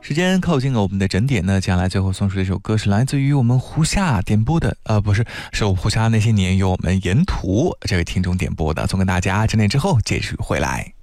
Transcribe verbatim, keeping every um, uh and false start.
时间靠近了我们的整点呢，接下来最后送出的一首歌是来自于我们胡夏点播的，呃，不是，是我们胡夏那些年由我们沿途这位听众点播的，送给大家。整点之后继续回来。